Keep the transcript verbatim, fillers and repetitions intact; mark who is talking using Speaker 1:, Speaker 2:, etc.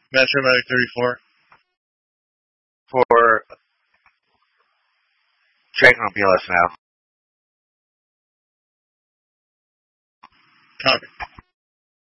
Speaker 1: Metro Medic thirty-four.
Speaker 2: For checking on P L S now.
Speaker 1: Copy.